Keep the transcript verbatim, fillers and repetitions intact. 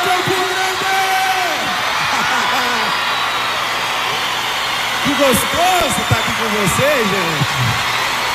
Campo Grande! Que gostoso estar aqui com vocês, gente.